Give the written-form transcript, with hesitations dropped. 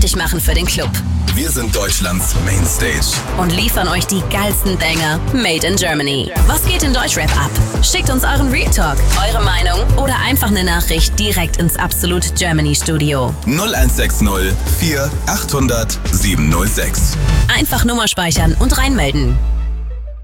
fertig machen für den Club. Wir sind Deutschlands Mainstage Und liefern euch die geilsten Banger made in Germany. Was geht in Deutschrap ab? Schickt uns euren Real Talk, eure Meinung oder einfach eine Nachricht direkt ins Absolut Germany Studio. 0160 4 800 706. Einfach Nummer speichern und reinmelden.